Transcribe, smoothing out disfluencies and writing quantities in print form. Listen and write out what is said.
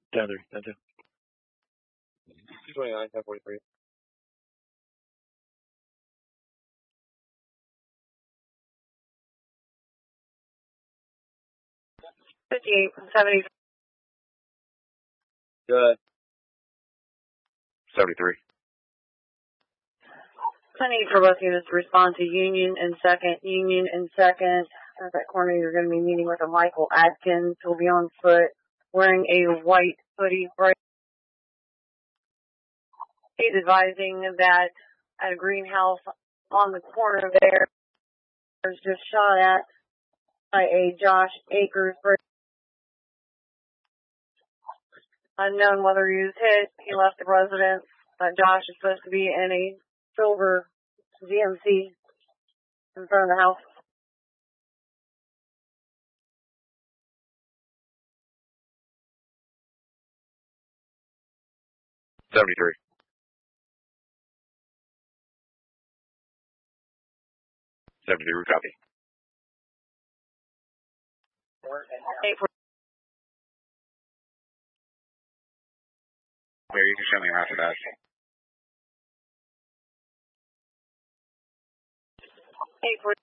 10-3, 10-2. 229, 1043. 58 from 70. Good. 73. 10-8 for both units to respond to Union in second. Union in second. At that corner, you're going to be meeting with a Michael Atkins, who will be on foot, wearing a white hoodie. Right. He's advising that at a greenhouse on the corner there was just shot at by a Josh Akers. Unknown whether he was hit. He left the residence. Josh is supposed to be in a silver GMC in front of the house. $73. 73, copy. 8 for Where you can show me after that. 8 for